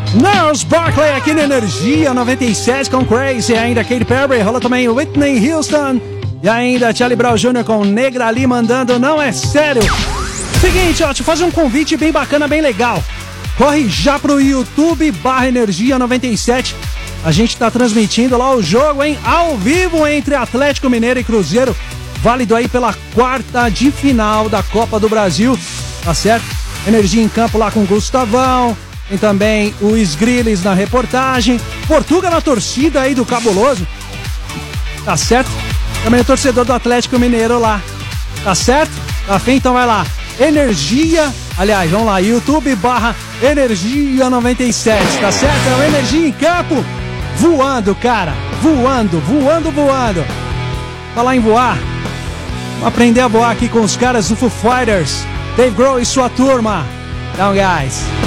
Gnarls Barkley aqui na Energia 97 com Crazy. Ainda Katy Perry, rola também Whitney Houston. E ainda Charlie Brown Jr. com Negra ali mandando Não É Sério. Seguinte, ó, deixa eu fazer um convite bem bacana, bem legal. Corre já pro YouTube /Energia 97. A gente tá transmitindo lá o jogo, hein? Ao vivo entre Atlético Mineiro e Cruzeiro. Válido aí pela quarta de final da Copa do Brasil. Tá certo? Energia em campo lá com o Gustavão. Tem também o Sgrillis na reportagem. Portuga na torcida aí do Cabuloso. Tá certo? Também o torcedor do Atlético Mineiro lá. Tá certo? Tá fim? Então vai lá. Energia. Aliás, vamos lá. YouTube /Energia 97. Tá certo? É o Energia em campo. Voando, cara. Voando. Falar em voar. Vamos aprender a voar aqui com os caras do Foo Fighters. Dave Grohl e sua turma. Então, guys.